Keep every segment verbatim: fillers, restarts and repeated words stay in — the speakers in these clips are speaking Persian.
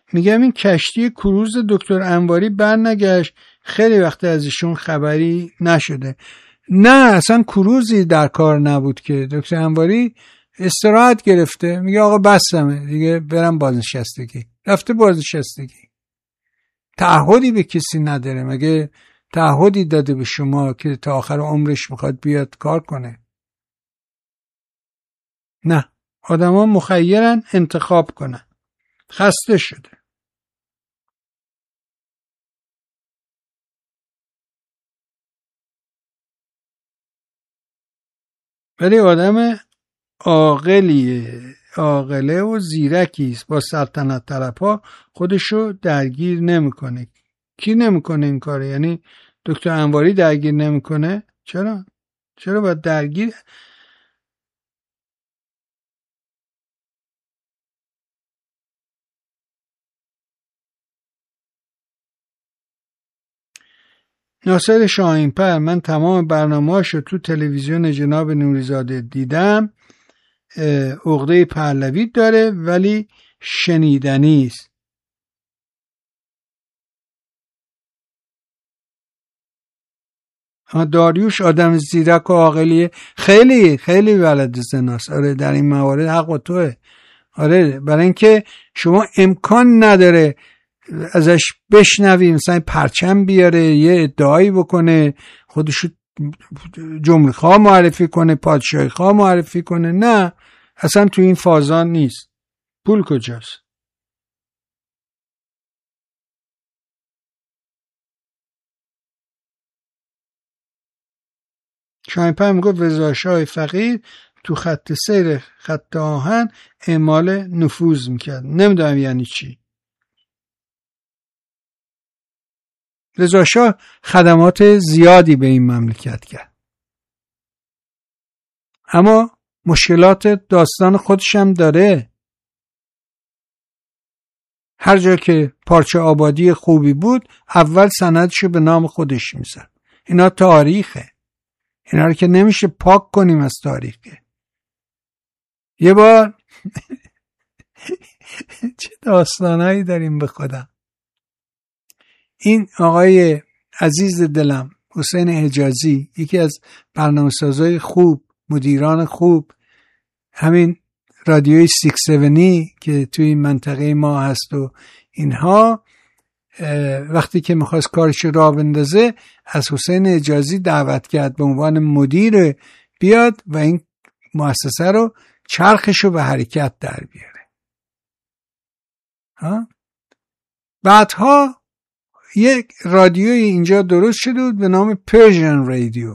میگم این کشتی کروز دکتر انواری برنگشت، خیلی وقت ازشون خبری نشده. نه اصلا کروزی در کار نبود که دکتر انواری استراحت گرفته، میگه آقا بسمه دیگه برم بازنشستگی، رفته بازنشستگی. تعهدی به کسی نداره، مگه تعهدی داده به شما که تا آخر عمرش میخواد بیاد کار کنه؟ نه، آدم ها مخیرن انتخاب کنن. خسته شده. ولی آدم عاقلیه، عاقله و زیرکی است، با سلطنت طلبها خودشو درگیر نمیکنه. کی نمیکنه این کاره؟ یعنی دکتر انواری درگیر نمیکنه؟ چرا؟ چرا باید درگیر؟ ناصر شاهین‌پر، من تمام برنامه‌اشو تو تلویزیون جناب نوریزاده دیدم، عقده پهلوی داره ولی شنیدنی است. داریوش آدم زیرک و عاقلیه، خیلی خیلی ولد زناست. آره در این موارد حق با توه. آره برای اینکه شما امکان نداره ازش بشنوی مثلا پرچم بیاره، یه ادعایی بکنه، خودشو جمهوری خواه معرفی کنه، پادشاهی خواه معرفی کنه. نه اصلا تو این فازان نیست. پول کجاست؟ شاهین‌پر میگفت رضا شاه فقیر تو خط سیر خط آهن اعمال نفوذ میکرد. نمیدونم یعنی چی. رضا شاه خدمات زیادی به این مملکت کرد، اما مشکلات داستان خودش هم داره. هر جا که پارچه آبادی خوبی بود اول سندشو به نام خودش میزد. اینا تاریخه، اینا رو که نمیشه پاک کنیم از تاریخه. یه بار چه داستانایی داریم به خدا. این آقای عزیز دلم حسین حجازی، یکی از برنامه‌سازای خوب، مدیران خوب همین رادیوی سیکس هفت که توی منطقه ما هست و اینها، وقتی که میخواست کارش راه بندازه از حسین حجازی دعوت کرد به عنوان مدیر بیاد و این مؤسسه رو چرخش رو به حرکت در بیاره. ها؟ بعدها یک رادیوی اینجا درست شده بود به نام پرژن رادیو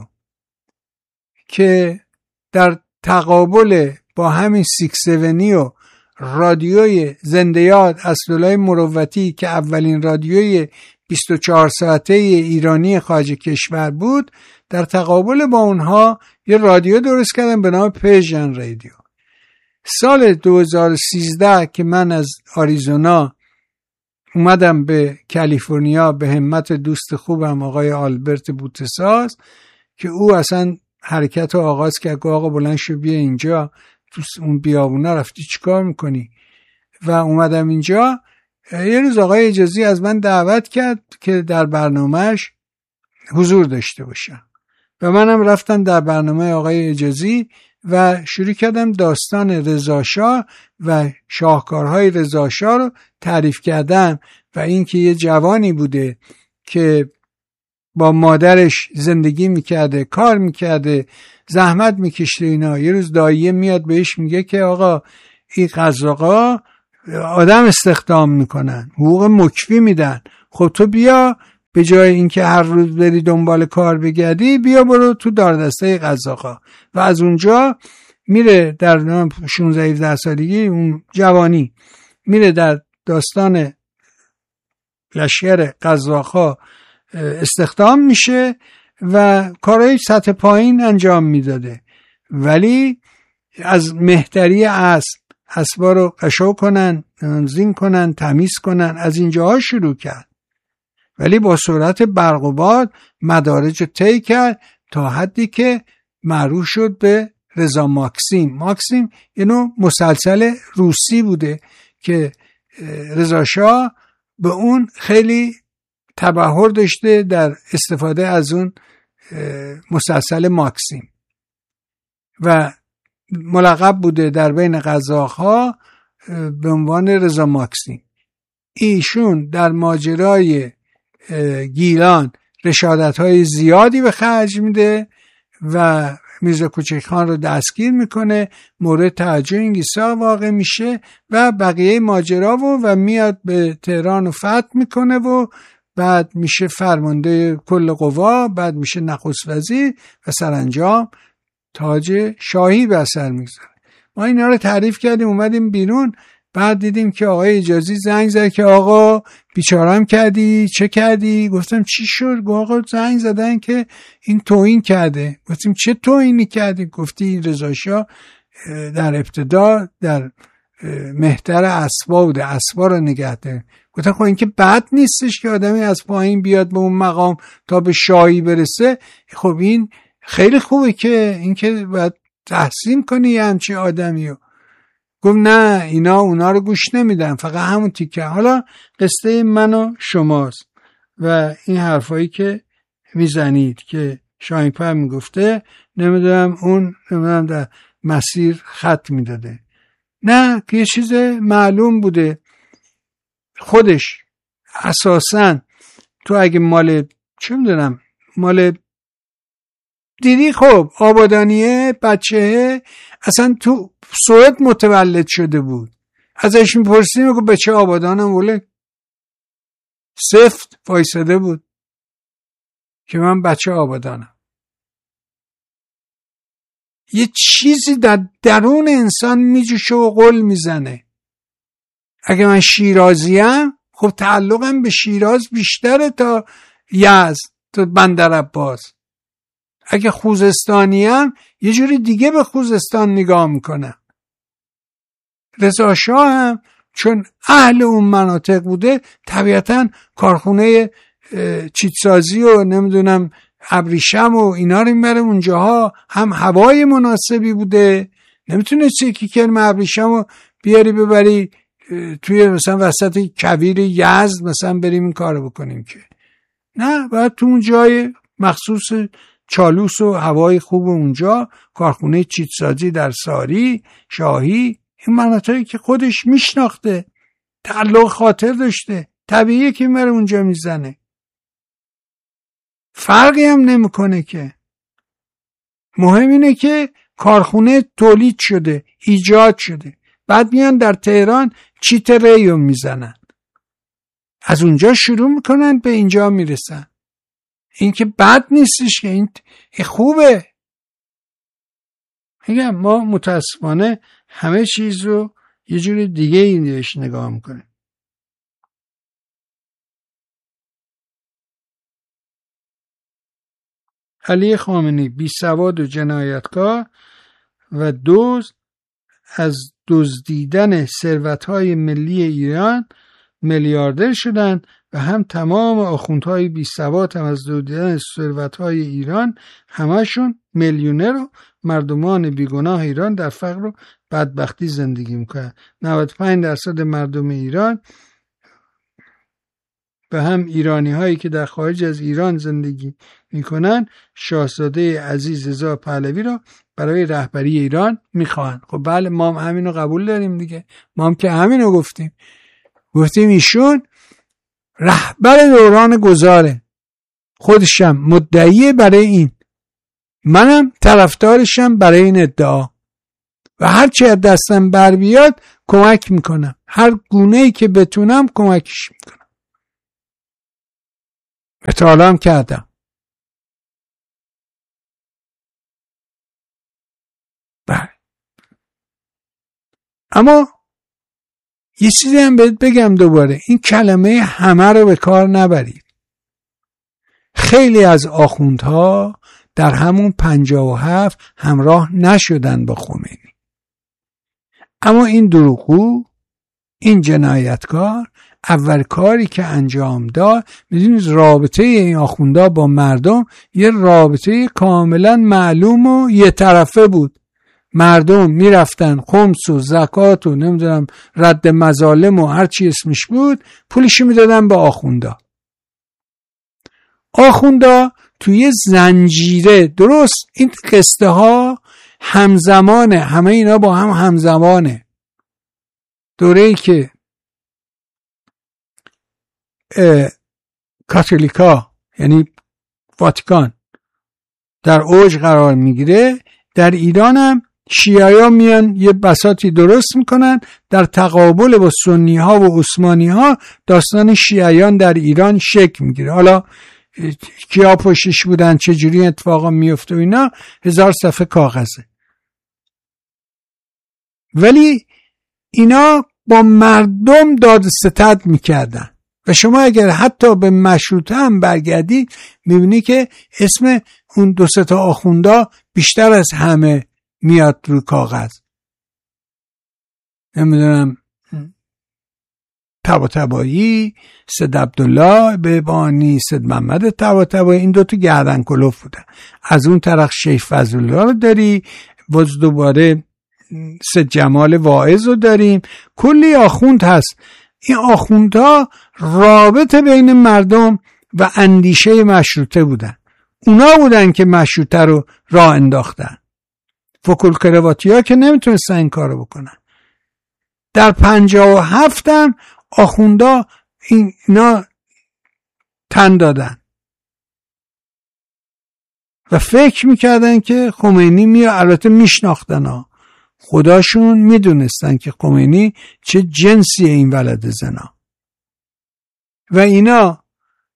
که در تقابل با همین سیکس هفت و رادیوی زنده یاد اسدالله مروتی که اولین رادیوی بیست و چهار ساعته ایرانی خارج کشور بود، در تقابل با اونها یه رادیو درست کردن به نام پرژن رادیو. سال دو هزار و سیزده که من از آریزونا اومدم به کالیفرنیا به همت دوست خوبم آقای آلبرت بوتساز که او اصلا حرکت رو آغاز کرد که آقا بلند شو بیا اینجا، تو اون بیابونه رفتی چیکار میکنی؟ و اومدم اینجا. یه روز آقای حجازی از من دعوت کرد که در برنامهش حضور داشته باشم و منم رفتم در برنامه آقای حجازی و شروع کردم داستان رضا شاه و شاهکارهای رضا شاه رو تعریف کردم و اینکه یه جوانی بوده که با مادرش زندگی میکرده، کار میکرده، زحمت میکشته اینا. یه روز داییه میاد بهش میگه که آقا این قزاقا آدم استخدام میکنن، حقوق مکفی میدن، خب تو بیا به جای اینکه هر روز بری دنبال کار بگردی بیا برو تو داردسته قزاقا. و از اونجا میره در شانزده هفده سالگی اون جوانی میره در داستان لشکر قزاقا استخدام میشه و کارهای سطح پایین انجام میداده، ولی از مهتری اسب اسبا رو قشو کنن، تنظیم کنن، تمیز کنن، از اینجاها شروع کرد. ولی با سرعت برق و باد مدارج رو طی کرد تا حدی که معروف شد به رضا ماکسیم. ماکسیم یه نوع مسلسل روسی بوده که رضا شاه به اون خیلی تبحر داشته در استفاده از اون مسلسل ماکسیم و ملقب بوده در بین قزاق‌ها به عنوان رضا ماکسیم. ایشون در ماجرای گیلان رشادت‌های زیادی به خرج میده و میرزا کوچکخان رو دستگیر میکنه، مورد توجه انگلیس‌ها واقع میشه و بقیه ماجرا و و میاد به تهران و فتح میکنه و بعد میشه فرمانده کل قوا، بعد میشه نخست وزیر و سرانجام تاج شاهی به سر میگذاره. ما اینا رو تعریف کردیم، اومدیم بیرون، بعد دیدیم که آقای اجازی زنگ زد که آقا بیچارم کردی، چه کردی؟ گفتم چی شد؟ گفت آقا زنگ زدن که این توهین کرده. گفتیم چه توهینی کردی؟ گفتی رضا شاه در ابتدا در مهتر اسبا بوده، اسبا رو نگه داره. گفتم خب این که بد نیستش که آدمی از پایین بیاد به اون مقام تا به شاهی برسه، خب این خیلی خوبه که این که باید تحسین کنی یه همچی آدمی رو. گفت نه اینا اونا رو گوش نمیدن، فقط همون تیکه. حالا قصه من و شماست و این حرفایی که میزنید که شاهین‌پر میگفته نمیدونم اون نمیدونم در مسیر خط میداده، نه که یه چیز معلوم بوده. خودش اساساً تو اگه مال چه میدونم مال دیدی خب آبادانیه بچه اصلا تو سوئد متولد شده بود، ازش میپرسیم میگه بچه آبادانم، ولی سفت وایساده بود که من بچه آبادانم. یه چیزی در درون انسان میجوشه و قل میزنه. اگه من شیرازیم خب تعلقم به شیراز بیشتره تا یزد تا بندرعباس. اگه خوزستانیم یه جوری دیگه به خوزستان نگاه میکنم. رضا شاه هم چون اهل اون مناطق بوده طبیعتاً کارخونه چیتسازی و نمیدونم ابریشم و اینا رو میبره اونجاها، هم هوای مناسبی بوده، نمیتونه چکی کلمه ابریشم رو بیاری ببری توی مثلا وسط کویر یزد مثلا بریم این کارو بکنیم که نه، باید تو اون جای مخصوص چالوس و هوای خوب اونجا کارخونه چیتسازی در ساری شاهی، این مناطقی که خودش میشناخته تعلق خاطر داشته طبیعیه که میره اونجا میزنه، فرقی هم نمیکنه که. مهم اینه که کارخونه تولید شده ایجاد شده، بعد میان در تهران چیت ریو میزنن، از اونجا شروع میکنن به اینجا میرسن. این که بد نیستش که این خوبه. میگم ما متاسفانه همه چیز رو یه جور دیگه اینش نگاه میکنیم. علی خامنه‌ای بی سواد و جنایتکار و دزد از دزدیدن ثروت‌های ملی ایران میلیاردر شدن و هم تمام آخوندهای بی سواد هم از دزدیدن ثروت‌های ایران همشون میلیونر و مردمان بیگناه ایران در فقر و بدبختی زندگی میکنن. نود و پنج درصد مردم ایران و هم ایرانی هایی که در خارج از ایران زندگی میکنن شاهزاده عزیز رضا پهلوی را برای رهبری ایران میخوان. خب بله ما هم همینو قبول داریم دیگه، ما هم که همینو گفتیم گفتیم ایشون رهبر دوران گذاره، خودشم مدعیه برای این، منم طرفدارشم برای این ادعا و هر چی از دستم بر بیاد کمک میکنم، هر گونه‌ای که بتونم کمکش میکنم. اطلاعم کردم. بله. اما یه چیزی هم بهت بگم دوباره، این کلمه همه رو به کار نبرید. خیلی از آخوندها در همون پنجاه و هفت همراه نشدن با خمینی، اما این دروغگو، این جنایتکار اول کاری که انجام داد، میدونید رابطه این آخوندها با مردم یه رابطه کاملا معلوم و یه طرفه بود مردم میرفتن خمس و زکات و نمیدونم رد مظالم و هر چی اسمش بود پولشو میدادن به آخوندا. آخوندا توی زنجیره، درست این قصه ها همزمانه، همه اینا با هم همزمانه. دوره‌ای که کاتولیکا یعنی واتیکان در اوج قرار میگیره، در ایران هم شیعی‌ها میان یه بساطی درست میکنن در تقابل با سنی ها و عثمانی ها. داستان شیعیان در ایران شکل میگیره. حالا کیا پشتش بودن، چجوری اتفاقا میفته و اینا هزار صفحه کاغذه. ولی اینا با مردم داد ستد میکردن و شما اگر حتی به مشروطه هم برگردید میبینی که اسم اون دو سه تا آخوندا بیشتر از همه میاد رو کاغذ. نمیدونم طباطبایی، سید عبدالله بهبانی، سید محمد طباطبایی، این دوتا گردن کلوف بودن. از اون طرف شیخ فضلالله رو داری، باز دوباره سید جمال واعظ رو داریم، کلی آخوند هست. این آخوندها رابطه بین مردم و اندیشه مشروطه بودن. اونا بودن که مشروطه رو راه انداختن. فوکل کرواتی ها که نمیتونستن این کارو بکنن. در پنجاه و هفت هم آخوندا اینا تن دادن و فکر میکردن که خمینی میاد. البته میشناختن ها، خداشون میدونستن که خمینی چه جنسی این ولد زنا. و اینا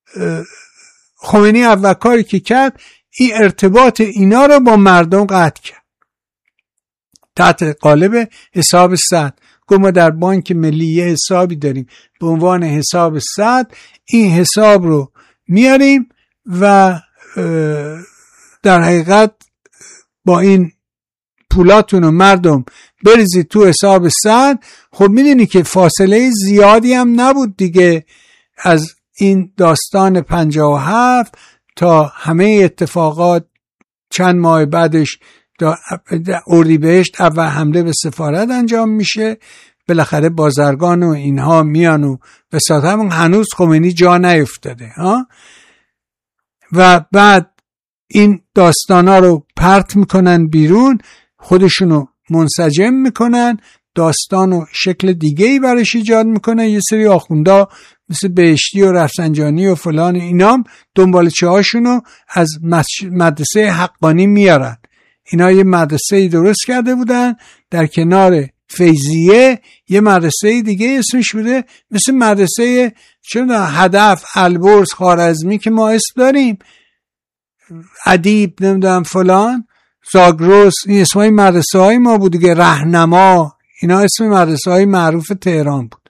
خمینی اول کاری که کرد این ارتباط اینا رو با مردم قطع کرد تحت قالب حساب سعد. گفت ما در بانک ملی یه حسابی داریم به عنوان حساب سعد، این حساب رو میاریم و در حقیقت با این پولاتون و مردم بریزید تو حساب سعد. خب میدونی که فاصله زیادی هم نبود دیگه از این داستان پنجاه و هفت تا همه اتفاقات. چند ماه بعدش اردیبهشت اول حمله به سفارت انجام میشه، بالاخره بازرگان و اینها میان و بساط همون هنوز خمینی جا نیفتاده ها. و بعد این داستانا رو پرت میکنن بیرون، خودشونو منسجم میکنن، داستانو شکل دیگه‌ای برش ایجاد میکنن. یه سری آخوندا مثل بهشتی و رفسنجانی و فلان اینام دنبالچه هاشونو از مدرسه حقانی میارن. اینا یه مدرسه درست کرده بودن در کنار فیضیه، یه مدرسه دیگه اسمش بوده مثل مدرسه چون هدف، البرز، خوارزمی که ما اسم داریم، ادیب، نمیدونم فلان، زاگرس، این اسمای مدرسه های ما بود دیگه، رهنما، اینا اسم مدرسه های معروف تهران بود.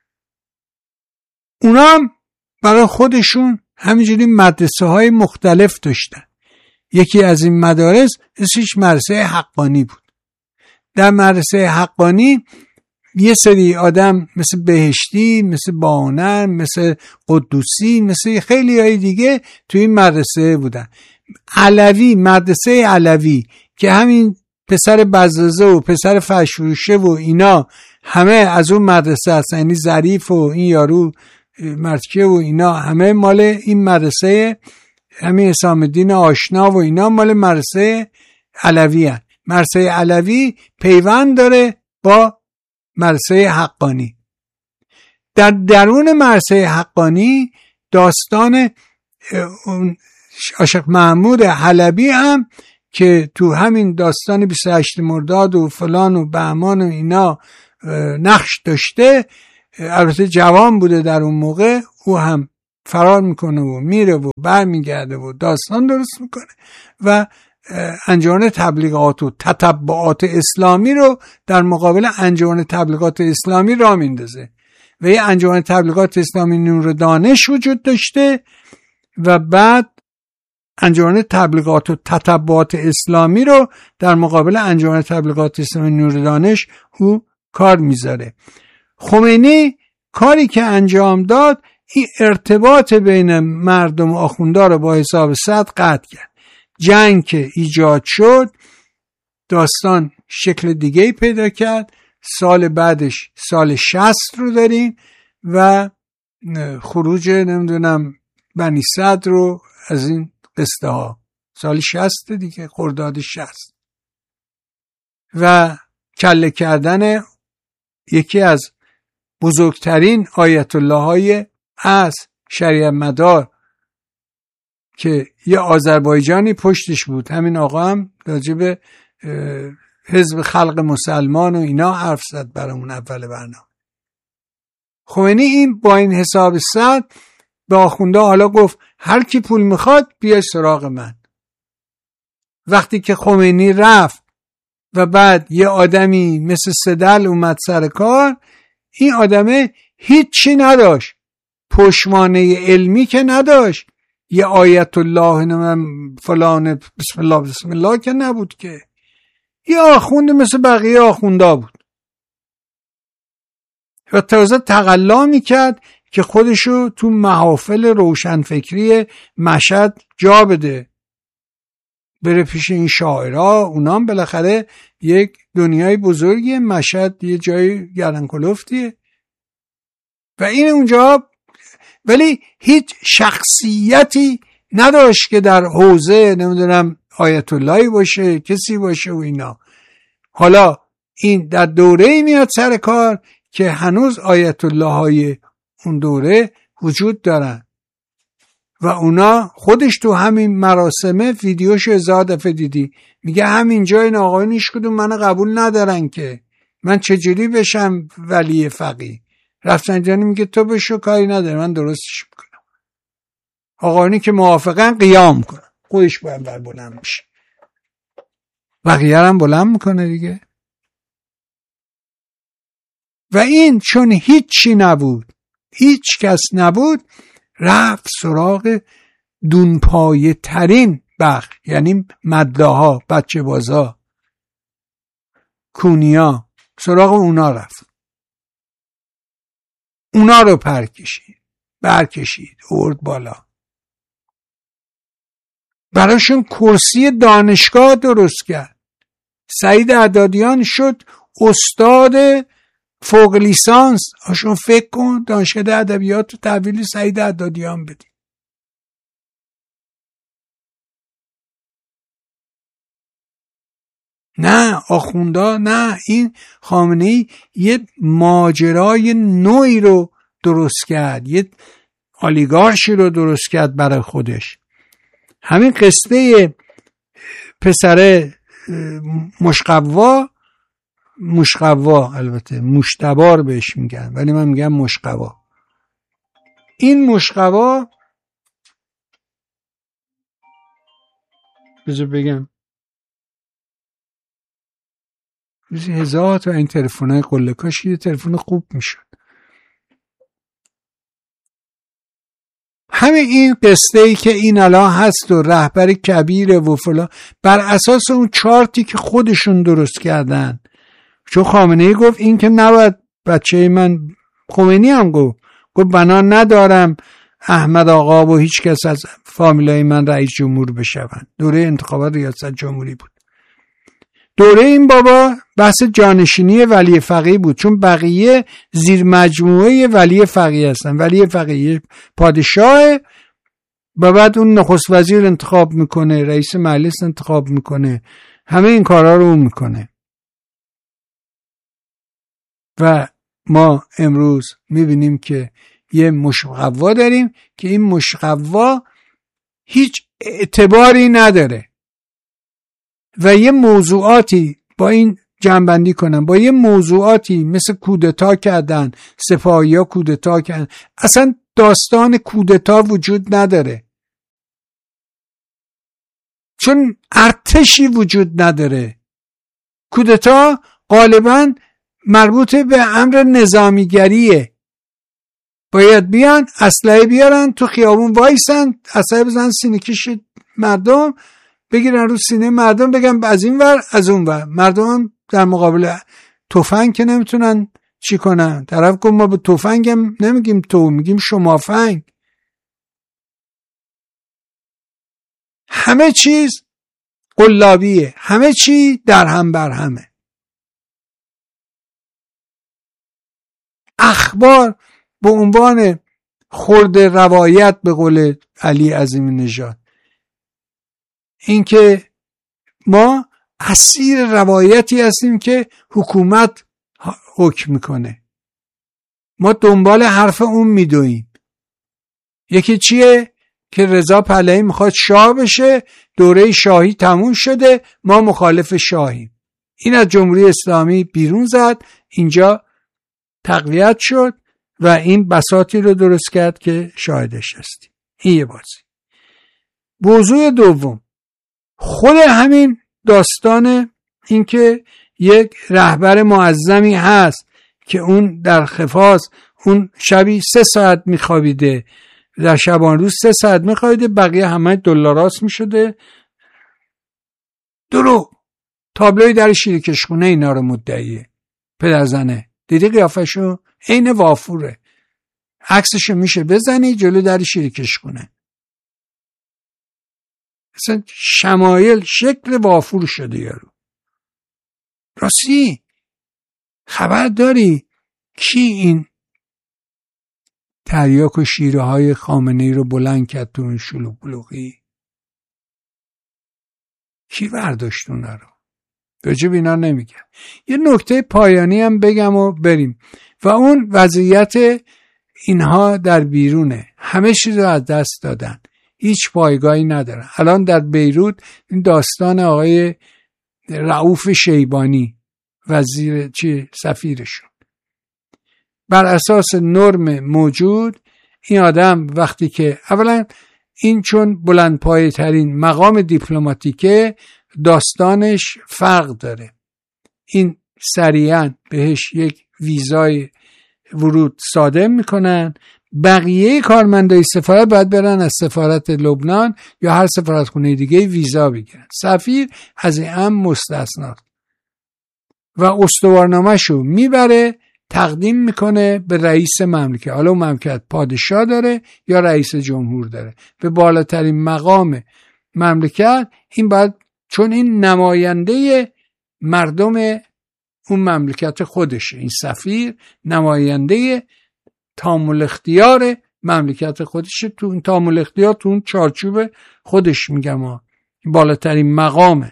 اونا هم برای خودشون همینجوری مدرسه های مختلف داشتن. یکی از این مدارس اسمش مدرسه حقانی بود. در مدرسه حقانی یه سری آدم مثل بهشتی، مثل بانر، مثل قدوسی، مثل خیلی های دیگه توی این مدرسه بودن. علوی، مدرسه علوی که همین پسر بزرزه و پسر فرشفروشه و اینا همه از اون مدرسه هستن، یعنی ظریف و این یارو مرتکه و اینا همه مال این مدرسه، همین حسام الدین آشنا و اینا مال مدرسه علوی هست. مدرسه علوی پیوند داره با مدرسه حقانی. در درون مدرسه حقانی داستان عاشق محمود حلبی هم که تو همین داستان بیست و هشت مرداد و فلان و بهمان و اینا نقش داشته، البته جوان بوده در اون موقع، او هم فرار میکنه و میره و برمیگرده و داستان درست میکنه و انجمن تبلیغات و تتبعات اسلامی رو در مقابل انجمن تبلیغات اسلامی راه میندازه. و یه انجمن تبلیغات اسلامی نور دانش وجود داشته و بعد انجمن تبلیغات و تتبعات اسلامی رو در مقابل انجمن تبلیغات اسلامی نور دانش او کار میذاره. خمینی کاری که انجام داد این ارتباط بین مردم و آخوندا رو با حساب صد قطع کرد. جنگ که ایجاد شد، داستان شکل دیگه پیدا کرد. سال بعدش سال شصت رو داریم و خروج نمیدونم بنی صدر رو از این قصه ها، سال شصت دیگه، خرداد شصت، و کله کردن یکی از بزرگترین آیت الله های از شریعت مدار که یه آذربایجانی پشتش بود. همین آقا هم راجع به حزب خلق مسلمان و اینا حرف زد برامون اول برنامه. خمینی این با این حساب صد به آخونده حالا گفت هر کی پول میخواد بیای سراغ من. وقتی که خمینی رفت و بعد یه آدمی مثل صدل اومد سر کار، این آدمه هیچی نداشت، پشتوانه علمی که نداشت، یه آیت الله نمیم فلان بسم الله بسم الله که نبود، که یه آخونده مثل بقیه آخونده بود و تازه تقلا میکرد که خودشو تو محافل روشنفکری مشهد جا بده، بره پیش این شاعرها. اونام بالاخره یک دنیای بزرگیه، مشهد یه جای گردنکلفتیه و این اونجا، ولی هیچ شخصیتی نداشت که در حوزه نمیدونم آیت اللهی باشه، کسی باشه و اینا. حالا این در دوره میاد سر کار که هنوز آیت الله های اون دوره وجود دارن و اونا خودش تو همین مراسمه ویدیوش هزار دفعه دیدی، میگه همینجا این آقایون هیچ کدوم منو قبول ندارن که من چجوری بشم ولی فقیه. رفسنجانی میگه تو بشو، کاری نداره، من درستش میکنم. آقایونی که موافقن قیام کنن، خودش باید بر بلند میشه، بقیه هم بلند میکنه دیگه. و این چون هیچی نبود، هیچ کس نبود، رفت سراغ دونپایه ترین بخش، یعنی مدلاها، بچه بازا، کونیا، سراغ اونا رفت، اونا رو پر کشید، برکشید، آورد بالا، براشون کرسی دانشگاه درست کرد. سعید عدادیان شد استاد فوق لیسانس. آشون فکر کن دانشگاه ادبیات و تحویل سعید عدادیان بدی. نه آخوندا، نه، این خامنه‌ای یه ماجرای نوعی رو درست کرد، یه آلیگارشی رو درست کرد برای خودش. همین قصه پسر مشقوا، مشقوا البته مشتبار بهش میگن ولی من میگم مشقوا. این مشقوا بذار بگم هزار تا این تلفن‌های قله کاش یه تلفن خوب میشد. همه این قصه ای که این الان هست و رهبر کبیره و فلان، بر اساس اون چارتی که خودشون درست کردن. چون خامنه‌ای گفت این که نباید بچه من، خمینی هم گفت گفت بنا ندارم احمد آقا و هیچ کس از فامیلای من رئیس جمهور بشون. دوره انتخابات ریاست جمهوری بود. دوره این بابا بحث جانشینی ولی فقیه بود، چون بقیه زیر مجموعه ولی فقیه هستن. ولی فقیه پادشاه و بعد اون نخست وزیر انتخاب میکنه، رئیس مجلس انتخاب میکنه، همه این کارها رو اون میکنه. و ما امروز میبینیم که یه مشقوا داریم که این مشقوا هیچ اعتباری نداره و یه موضوعاتی با این جنبندی کنن، با یه موضوعاتی مثل کودتا کردن، سپاهی ها کودتا کردن، اصلا داستان کودتا وجود نداره چون ارتشی وجود نداره. کودتا غالبا مربوط به امر نظامیگریه، باید بیان اسلحه بیارن تو خیابون وایسن، اسلحه بزنن سینه کش مردم، بگیرن رو سینه مردم، بگن از این ور از اون ور. مردم هم در مقابل تفنگ که نمیتونن چی کنن. طرف گفت ما به تفنگ هم نمیگیم تو، میگیم شما فنگ. همه چیز قلابیه، همه چی در هم بر همه. اخبار به عنوان خرد روایت به قول علی عظیم نژاد، اینکه ما اسیر روایتی هستیم که حکومت حکم میکنه، ما دنبال حرف اون میدویم. یکی چیه؟ که رضا پهلوی میخواد شاه بشه، دوره شاهی تموم شده، ما مخالف شاهیم. این از جمهوری اسلامی بیرون زد، اینجا تقویت شد و این بساطی رو درست کرد که شاهدش هستیم. این یه بازی. موضوع دوم، خود همین داستان اینکه یک رهبر معظمی هست که اون در خفاست، اون شبی سه ساعت میخوابیده، در شبان روز سه ساعت میخوابیده، بقیه همه دلاراست میشده. درو تابلوی در شیرکشخونه اینا رو مدعیه. پدرزنه دیدی قیافشو؟ عین وافوره، عکسشو میشه بزنی جلو در شیرکشخونه، اصلا شمایل شکل وافور شده یارو. راستی خبر داری کی این تریاک و شیره های خامنه‌ای رو بلند کرد تو این شلوغ بلوغی؟ کی برداشت اونا رو؟ راجب اینا نمیگم. یه نکته پایانی هم بگم و بریم، و اون وضعیت اینها در بیرونه. همه چیز رو از دست دادن، هیچ پایگاهی ندارن. الان در بیروت این داستان آقای رؤوف شیبانی وزیر چی سفیرشون، بر اساس نرم موجود این آدم وقتی که اولا این چون بلند پایه ترین مقام دیپلماتیکه، داستانش فرق داره. این سریعا بهش یک ویزای ورود صادر میکنن، بقیه کارمندای سفارت باید برن از سفارت لبنان یا هر سفارتخونه دیگه ویزا بگیرن. سفیر از این هم مستثنا و استوارنامه‌شو میبره تقدیم میکنه به رئیس مملکت. حالا اون مملکت پادشاه داره یا رئیس جمهور داره، به بالاترین مقام مملکت. این باید، چون این نماینده مردم اون مملکت خودشه، این سفیر نماینده تامل اختیار مملکت خودشه، تو اون تامل اختیار تو اون چارچوب خودش میگم ها، بالاترین مقامه.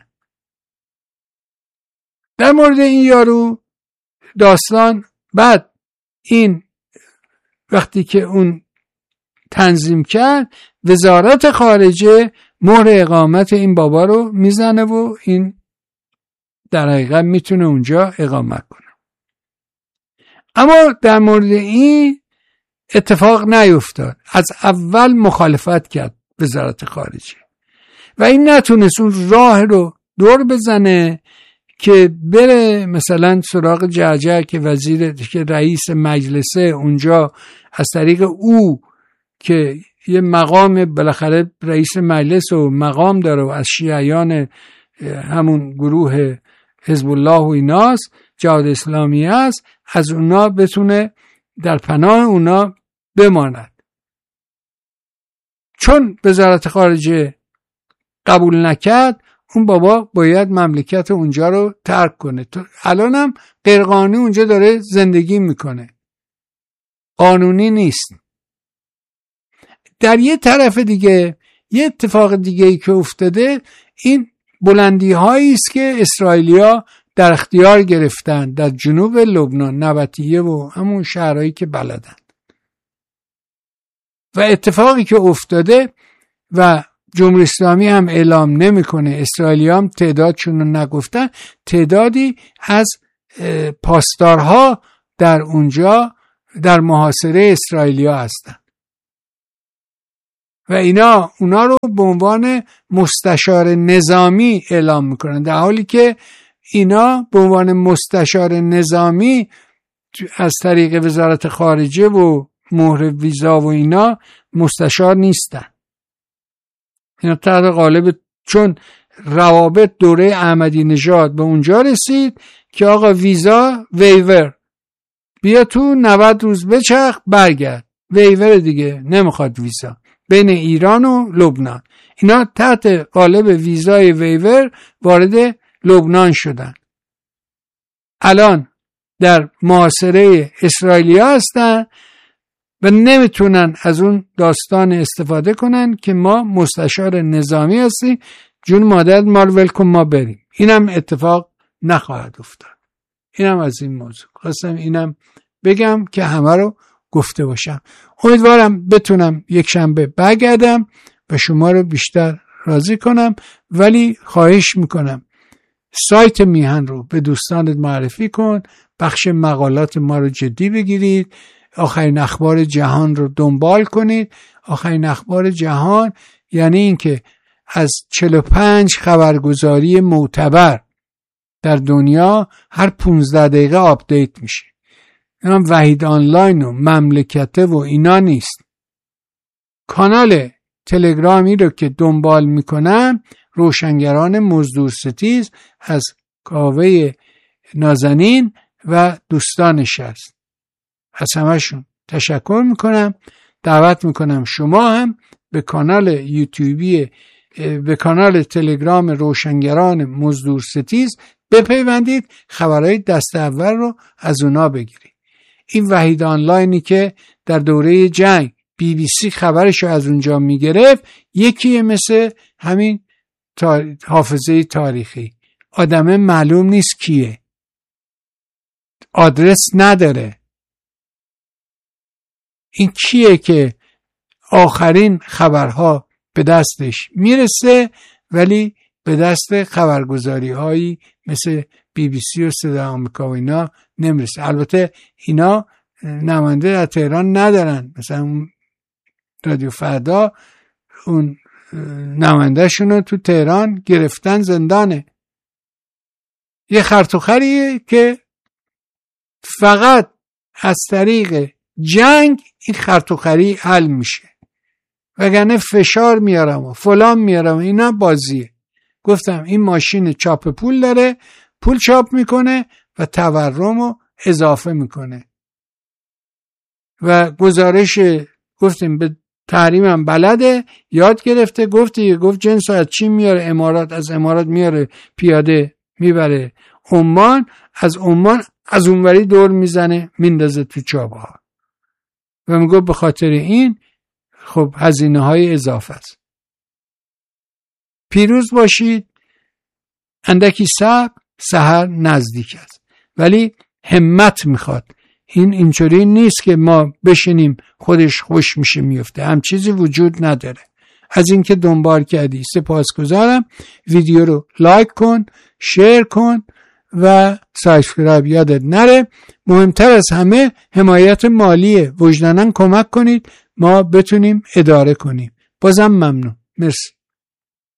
در مورد این یارو داستان، بعد این وقتی که اون تنظیم کرد، وزارت خارجه مهر اقامت این بابا رو میزنه و این در حقیقت میتونه اونجا اقامت کنه. اما در مورد این اتفاق نیفتاد. از اول مخالفت کرد وزارت خارجه و این نتونست اون راه رو دور بزنه که بره مثلا سراغ جعجع که وزیر که رئیس مجلسه اونجا، از طریق او که یه مقام بالاخره رئیس مجلس و مقام داره و از شیعیان همون گروه حزب الله و ایناس، جهاد اسلامی است، از اونا بتونه در پناه اونا بماند. چون وزارت خارجه قبول نکرد، اون بابا باید مملکت اونجا رو ترک کنه. الان هم غیرقانونی اونجا داره زندگی میکنه، قانونی نیست. در یه طرف دیگه یه اتفاق دیگه ای که افتاده، این بلندی هایی است که اسرائیلیا در اختیار گرفتن در جنوب لبنان، نبطیه و همون شهرهایی که بلدن. و اتفاقی که افتاده و جمهوری اسلامی هم اعلام نمیکنه، اسرائیلیا هم تعدادشون رو نگفتن، تعدادی از پاسدارها در اونجا در محاصره اسرائیلیا هستن و اینا اونا رو به عنوان مستشار نظامی اعلام میکنن، در حالی که اینا به عنوان مستشار نظامی از طریق وزارت خارجه و مهر ویزا و اینا مستشار نیستن. اینا تحت قالب، چون روابط دوره احمدی نژاد به اونجا رسید که آقا ویزا ویور بیا تو نود روز بچرخ برگرد، ویور دیگه نمیخواد ویزا بین ایران و لبنان. اینا تحت قالب ویزای ویور وارد لبنان شدن. الان در معاصره اسرائیلیا هستن و نمیتونن از اون داستان استفاده کنن که ما مستشار نظامی هستیم، جون مادر ما رو ول کن ما بریم. اینم اتفاق نخواهد افتاد. اینم از این موضوع خواستم اینم بگم که همه رو گفته باشم. امیدوارم بتونم یک شنبه برگردم و شما رو بیشتر راضی کنم، ولی خواهش میکنم سایت میهن رو به دوستانت معرفی کن، بخش مقالات ما رو جدی بگیرید، آخرین اخبار جهان رو دنبال کنید. آخرین اخبار جهان یعنی این که از چهل و پنج خبرگزاری معتبر در دنیا هر پونزده دقیقه آپدیت میشه. اینم وحید آنلاین و مملکته و اینا نیست. کانال تلگرامی رو که دنبال میکنم روشنگران مزدور ستیز از کاوه نازنین و دوستانش هست. از همشون تشکر میکنم. دعوت میکنم شما هم به کانال یوتیوبی به کانال تلگرام روشنگران مزدور ستیز بپیوندید، خبرهای دست اول رو از اونا بگیرید. این وحید آنلاینی که در دوره جنگ بی بی سی خبرش رو از اونجا میگرفت یکیه مثل همین تار... حافظه تاریخی. آدمه معلوم نیست کیه، آدرس نداره. این کیه که آخرین خبرها به دستش میرسه ولی به دست خبرگزاری هایی مثل بی بی سی و صدای آمریکا و اینا نمیرسه. البته اینا نماینده در تهران ندارن، مثلا اون رادیو فردا اون نماینده شونو تو تهران گرفتن زندانه. یه خرطوخریه که فقط از طریق جنگ این خرطوخری حل میشه، وگرنه فشار میارم و فلان میارم، اینا بازیه. گفتم این ماشین چاپ پول داره، پول چاپ میکنه و تورم رو اضافه میکنه و گزارش گفتیم به تحریمم بلده، یاد گرفته. گفتی گفت جنس از چین میاره امارات، از امارات میاره پیاده میبره عمان، از عمان از اونوری دور میزنه میندازه تو چابهار و میگه به خاطر این خب هزینه های اضافه است. پیروز باشید. اندکی صبر، سحر نزدیک است. ولی همت میخواد. این اینجوری نیست که ما بشینیم خودش خوش میشه میفته، هم چیزی وجود نداره. از اینکه دنبال کردی سپاسگزارم. ویدیو رو لایک کن، شیر کن و سابسکرایب یادت نره. مهمتر از همه حمایت مالیه. وجداناً کمک کنید ما بتونیم اداره کنیم. بازم ممنون. مرسی.